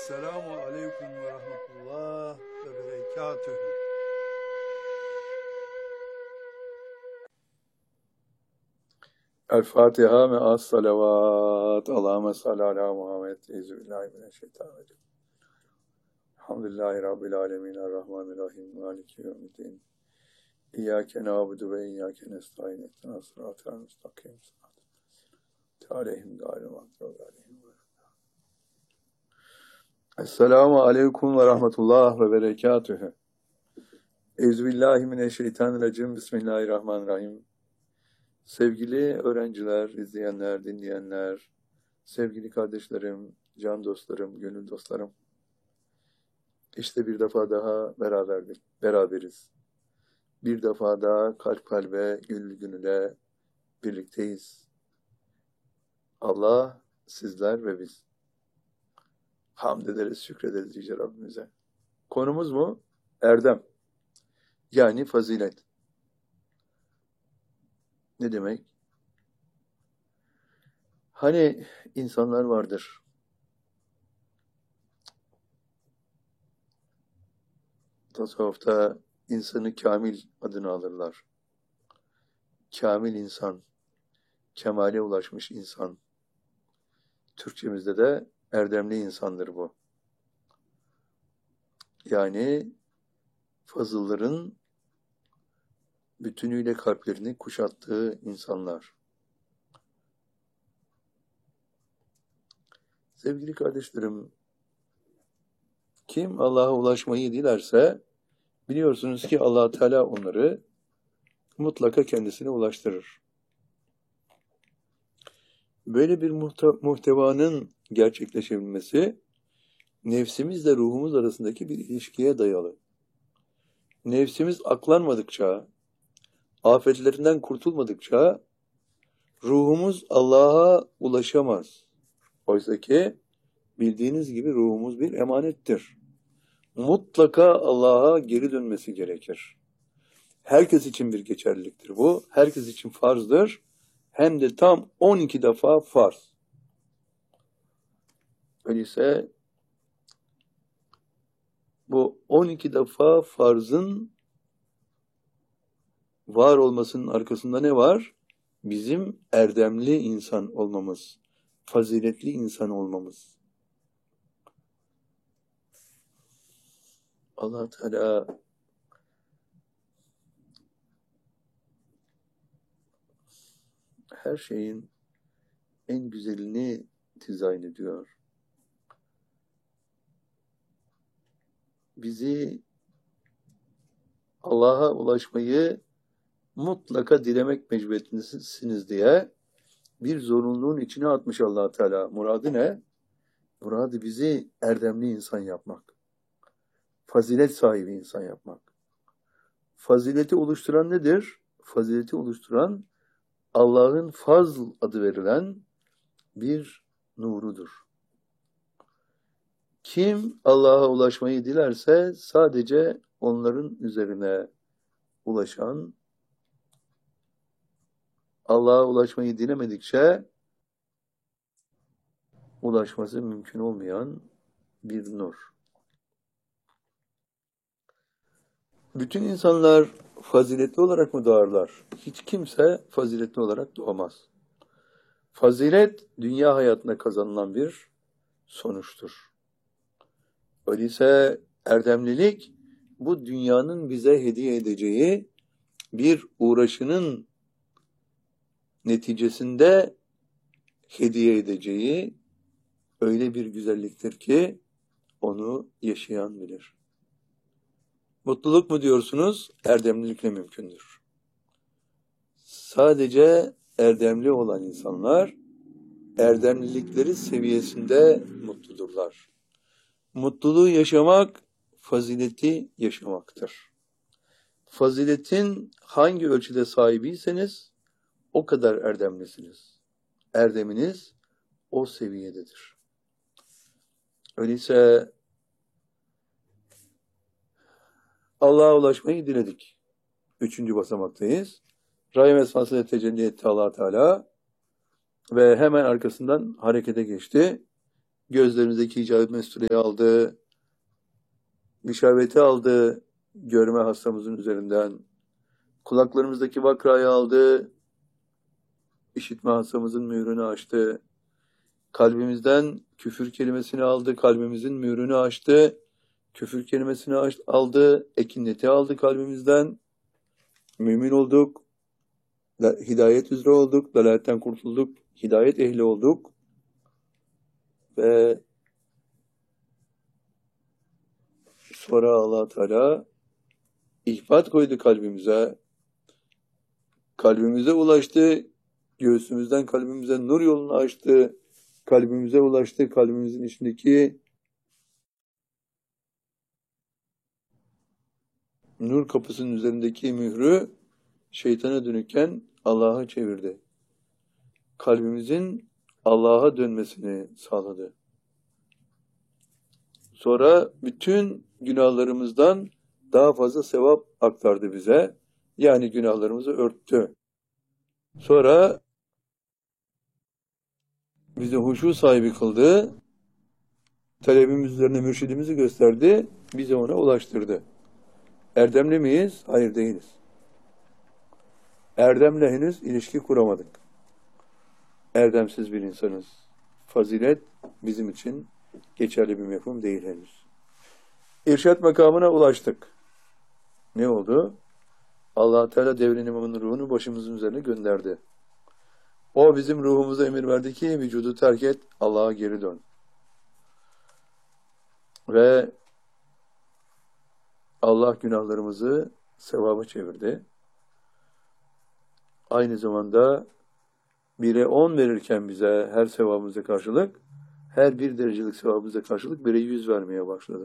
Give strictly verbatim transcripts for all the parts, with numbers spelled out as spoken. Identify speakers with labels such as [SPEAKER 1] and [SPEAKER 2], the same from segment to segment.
[SPEAKER 1] Esselamu Aleyküm ve Rahmetullah ve Berekatühü. El Fatiha ve as salavat. Allahümme salli ala Muhammed. Euzubillahimineşşeytanirracim. Elhamdülillahi Rabbil alemin. Errahmanirrahim. Maliki yevmiddin. İyyâke nâbudu ve iyyâke nestaîn. İhdinas sıratal mustakîm. Aleyhim gâyril mağdûbi aleyhim. Esselamu Aleyküm ve Rahmetullah ve Berekatühü. Euzubillahimineşşeytanirracim. Bismillahirrahmanirrahim. Sevgili öğrenciler, izleyenler, dinleyenler, sevgili kardeşlerim, can dostlarım, gönül dostlarım. İşte bir defa daha beraberdik, beraberiz. Bir defa daha kalp kalbe, gönül gönüle birlikteyiz. Allah, sizler ve biz. Hamd ederiz, şükrederiz Yüce Rabbimize. Konumuz mu? Erdem. Yani fazilet. Ne demek? Hani insanlar vardır. Tasavvufta insanı kamil adını alırlar. Kamil insan, kemale ulaşmış insan. Türkçemizde de erdemli insandır bu. Yani fazılların bütünüyle kalplerini kuşattığı insanlar. Sevgili kardeşlerim, kim Allah'a ulaşmayı dilerse biliyorsunuz ki Allah Teala onları mutlaka kendisine ulaştırır. Böyle bir muhtevanın gerçekleşebilmesi nefsimizle ruhumuz arasındaki bir ilişkiye dayalı. Nefsimiz aklanmadıkça, afetlerinden kurtulmadıkça ruhumuz Allah'a ulaşamaz. Oysa ki bildiğiniz gibi ruhumuz bir emanettir. Mutlaka Allah'a geri dönmesi gerekir. Herkes için bir geçerliliktir bu. Herkes için farzdır. Hem de tam on iki defa farz. Öyleyse bu on iki defa farzın var olmasının arkasında ne var? Bizim erdemli insan olmamız, faziletli insan olmamız. Allah Teala her şeyin en güzelini dizayn ediyor. Bizi Allah'a ulaşmayı mutlaka dilemek mecburiyetindesiniz diye bir zorunluluğun içine atmış Allah Teala. Muradı ne? Muradı bizi erdemli insan yapmak. Fazilet sahibi insan yapmak. Fazileti oluşturan nedir? Fazileti oluşturan Allah'ın fazl adı verilen bir nurudur. Kim Allah'a ulaşmayı dilerse sadece onların üzerine ulaşan, Allah'a ulaşmayı dilemedikçe ulaşması mümkün olmayan bir nur. Bütün insanlar faziletli olarak mı doğarlar? Hiç kimse faziletli olarak doğamaz. Fazilet dünya hayatında kazanılan bir sonuçtur. Öyleyse erdemlilik bu dünyanın bize hediye edeceği bir uğraşının neticesinde hediye edeceği öyle bir güzelliktir ki onu yaşayan bilir. Mutluluk mu diyorsunuz? Erdemlilikle mümkündür. Sadece erdemli olan insanlar erdemlilikleri seviyesinde mutludurlar. Mutluluğu yaşamak, fazileti yaşamaktır. Faziletin hangi ölçüde sahibiyseniz o kadar erdemlisiniz. Erdeminiz o seviyededir. Öyleyse Allah'a ulaşmayı diledik. Üçüncü basamaktayız. Rahim esmasıyla tecelli etti Allah Teala ve hemen arkasından harekete geçti. Gözlerimizdeki icabet mesureyi aldı. Müşaveti aldı görme hastamızın üzerinden. Kulaklarımızdaki vakrayı aldı. İşitme hastamızın mührünü açtı. Kalbimizden küfür kelimesini aldı. Kalbimizin mührünü açtı. Küfür kelimesini aldı. Ekineti aldı kalbimizden. Mümin olduk. Hidayet üzere olduk. Dalaletten kurtulduk. Hidayet ehli olduk. Ve sonra Allah Teala ihbat koydu kalbimize. Kalbimize ulaştı. Göğsümüzden kalbimize nur yolunu açtı. Kalbimize ulaştı. Kalbimizin içindeki nur kapısının üzerindeki mührü şeytana dönükken Allah'a çevirdi. Kalbimizin Allah'a dönmesini sağladı. Sonra bütün günahlarımızdan daha fazla sevap aktardı bize. Yani günahlarımızı örttü. Sonra bizi huşu sahibi kıldı. Talebimiz üzerine mürşidimizi gösterdi. Bize ona ulaştırdı. Erdemli miyiz? Hayır değiliz. Erdemle henüz ilişki kuramadık. Erdemsiz bir insanız. Fazilet bizim için geçerli bir mefhum değil henüz. İrşad makamına ulaştık. Ne oldu? Allah Teala devrin imamının ruhunu başımızın üzerine gönderdi. O bizim ruhumuza emir verdi ki vücudu terk et, Allah'a geri dön. Ve Allah günahlarımızı sevaba çevirdi. Aynı zamanda bire on verirken bize her sevabımıza karşılık, her bir derecelik sevabımıza karşılık bire yüz vermeye başladı.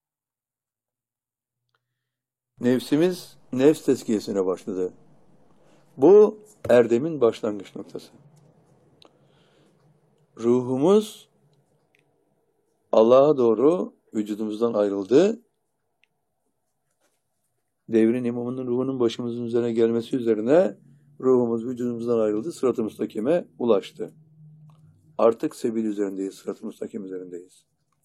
[SPEAKER 1] Nefsimiz nefs tezkiyesine başladı. Bu erdemin başlangıç noktası. Ruhumuz Allah'a doğru vücudumuzdan ayrıldı. Devrin imamının ruhunun başımızın üzerine gelmesi üzerine ruhumuz vücudumuzdan ayrıldı. Sırat-ı müstakime ulaştı. Artık sebil üzerindeyiz. Sırat-ı müstakim üzerindeyiz.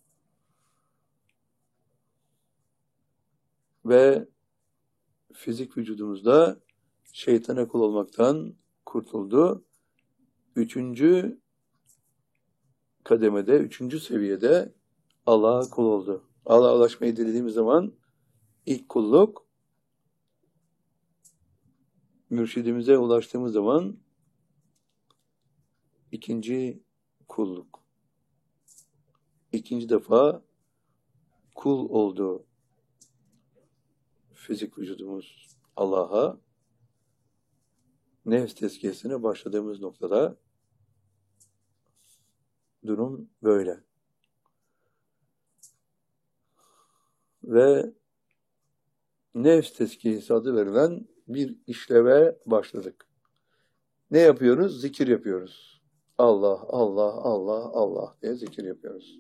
[SPEAKER 1] Ve fizik vücudumuzda şeytana kul olmaktan kurtuldu. Üçüncü kademede, üçüncü seviyede Allah'a kul oldu. Allah'a ulaşmayı dilediğimiz zaman ilk kulluk, mürşidimize ulaştığımız zaman ikinci kulluk. İkinci defa kul oldu fizik vücudumuz Allah'a. Nefs tezkiyesine başladığımız noktada durum böyle. Ve nefs tezkiyesi adı verilen bir işleve başladık. Ne yapıyoruz? Zikir yapıyoruz. Allah, Allah, Allah, Allah diye zikir yapıyoruz.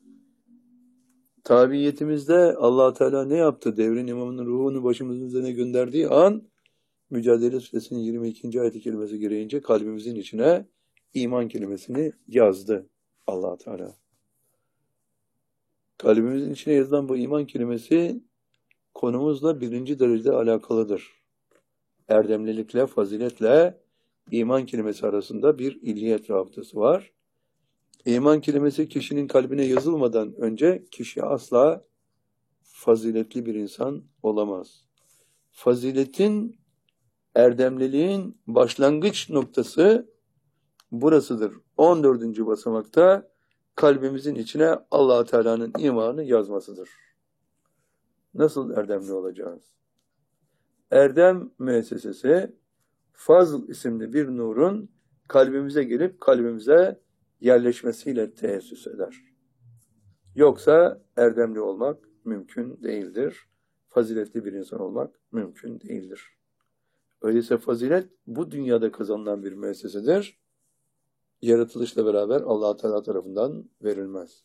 [SPEAKER 1] Tabiiyetimizde Allah Teala ne yaptı? Devrin imamının ruhunu başımızın üzerine gönderdiği an Mücadele Suresinin yirmi ikinci ayet-i kerimesi gereğince kalbimizin içine iman kelimesini yazdı Allah Teala. Kalbimizin içine yazılan bu iman kelimesi konumuzla birinci derecede alakalıdır. Erdemlilikle, faziletle iman kelimesi arasında bir illiyet rabıtası var. İman kelimesi kişinin kalbine yazılmadan önce kişi asla faziletli bir insan olamaz. Faziletin, erdemliliğin başlangıç noktası burasıdır. on dördüncü basamakta kalbimizin içine Allah Teala'nın imanı yazmasıdır. Nasıl erdemli olacağız? Erdem müessesesi Fazl isimli bir nurun kalbimize gelip kalbimize yerleşmesiyle teessüs eder. Yoksa erdemli olmak mümkün değildir. Faziletli bir insan olmak mümkün değildir. Öyleyse fazilet bu dünyada kazanılan bir müessesedir. Yaratılışla beraber Allah Teala tarafından verilmez.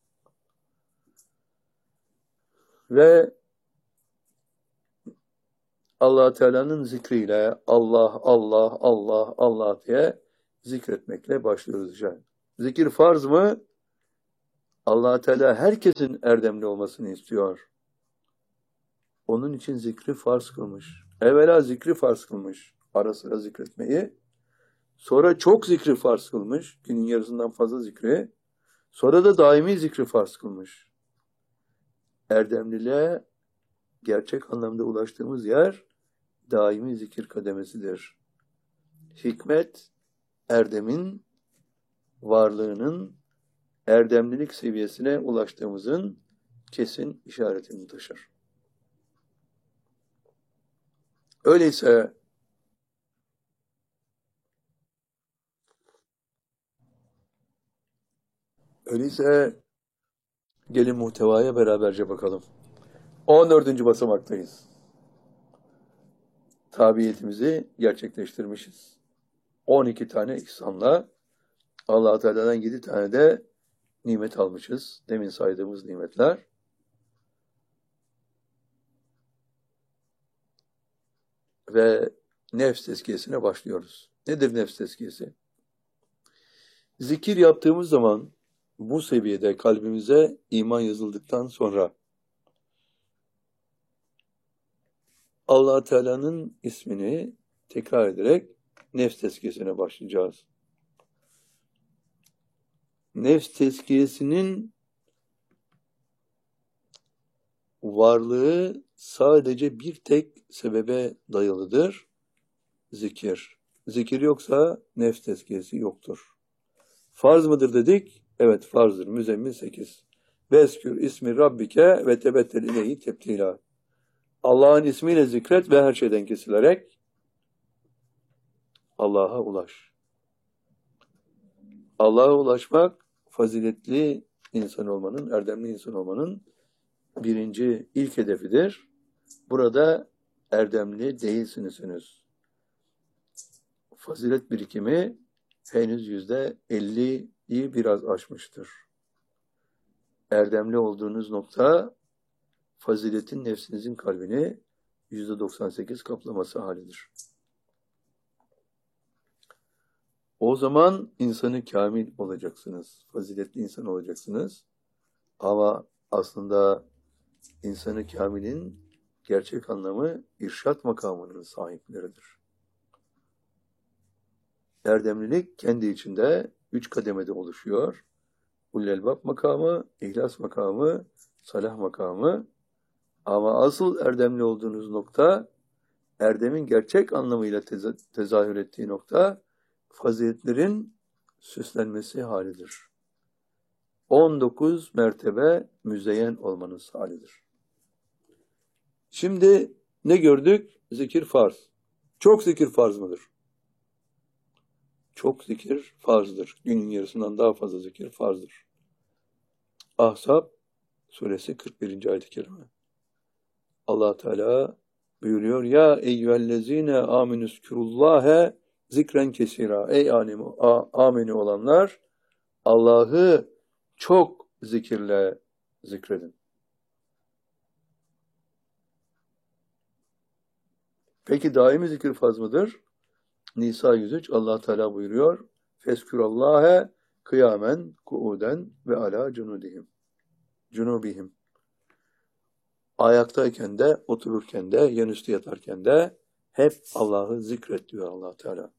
[SPEAKER 1] Ve Allah Teala'nın zikriyle Allah, Allah, Allah, Allah diye zikretmekle başlıyoruz. Yani. Zikir farz mı? Allah Teala herkesin erdemli olmasını istiyor. Onun için zikri farz kılmış. Evvela zikri farz kılmış. Ara sıra zikretmeyi. Sonra çok zikri farz kılmış. Günün yarısından fazla zikri. Sonra da daimi zikri farz kılmış. Erdemliliğe gerçek anlamda ulaştığımız yer daimi zikir kademesidir. Hikmet, erdemin, varlığının erdemlilik seviyesine ulaştığımızın kesin işaretini taşır. Öyleyse öyleyse gelin muhtevaya beraberce bakalım. on dördüncü basamaktayız. Tabiyetimizi gerçekleştirmişiz. on iki tane ihsanla Allah-u Teala'dan yedi tane de nimet almışız. Demin saydığımız nimetler. Ve nefs tezkiyesine başlıyoruz. Nedir nefs tezkiyesi? Zikir yaptığımız zaman bu seviyede kalbimize iman yazıldıktan sonra Allah Teala'nın ismini tekrar ederek nefs tezkiyesine başlayacağız. Nefs tezkiyesinin varlığı sadece bir tek sebebe dayalıdır. Zikir. Zikir yoksa nefs tezkiyesi yoktur. Farz mıdır dedik? Evet farzdır. Müzzemmil sekiz. Veskür ismi Rabbike ve tebettel ileyhi tebtila. Allah'ın ismiyle zikret ve her şeyden kesilerek Allah'a ulaş. Allah'a ulaşmak faziletli insan olmanın, erdemli insan olmanın birinci ilk hedefidir. Burada erdemli değilsiniz henüz. Fazilet birikimi henüz yüzde elliyi biraz aşmıştır. Erdemli olduğunuz nokta faziletin nefsinizin kalbini yüzde doksan sekiz kaplaması halidir. O zaman insanı kamil olacaksınız. Faziletli insan olacaksınız. Ama aslında insanı kamilin gerçek anlamı irşat makamının sahipleridir. Erdemlilik kendi içinde üç kademede oluşuyor. Ulul-Elbab makamı, ihlas makamı, salah makamı. Ama asıl erdemli olduğunuz nokta, erdemin gerçek anlamıyla teza tezahür ettiği nokta, faziletlerin süslenmesi halidir. on dokuz mertebe müzeyyen olmanız halidir. Şimdi ne gördük? Zikir farz. Çok zikir farz mıdır? Çok zikir farzdır. Günün yarısından daha fazla zikir farzdır. Ahzab suresi kırk birinci ayet-i kerime. Allah Teala buyuruyor: Ya eyyühellezine aminüzkurullâhe zikren kesira. Ey amini olanlar, Allah'ı çok zikirle zikredin. Peki daimi zikir farz mıdır? Nisa yüz üç Allah Teala buyuruyor: Feskurallahe kıyamen kuuden ve ala cunudihim. Cunubihim. Ayaktayken de, otururken de, yanüstü yatarken de hep Allah'ı zikret diyor Allah Teala.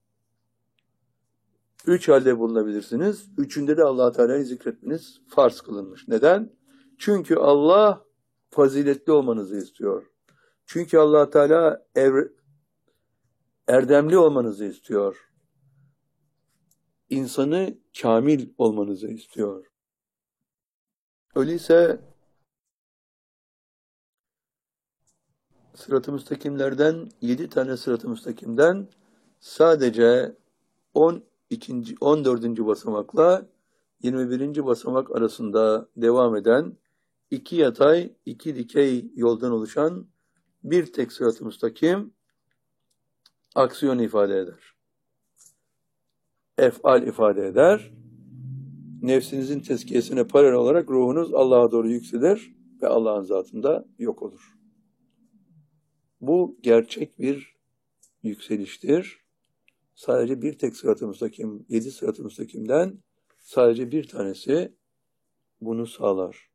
[SPEAKER 1] Üç halde bulunabilirsiniz. Üçünde de Allah Teala'yı zikretmeniz farz kılınmış. Neden? Çünkü Allah faziletli olmanızı istiyor. Çünkü Allah Teala ev, erdemli olmanızı istiyor. İnsanı kamil olmanızı istiyor. Öyleyse sırat-ı müstakimlerden, yedi tane sırat-ı müstakimden sadece on ikinci, on dördüncü basamakla yirmi birinci basamak arasında devam eden iki yatay, iki dikey yoldan oluşan bir tek sırat-ı müstakim aksiyon ifade eder. Ef'al ifade eder. Nefsinizin tezkiyesine paralel olarak ruhunuz Allah'a doğru yükselir ve Allah'ın zatında yok olur. Bu gerçek bir yükseliştir. Sadece bir tek sırat-ı müstakim, yedi sırat-ı müstakimden sadece bir tanesi bunu sağlar.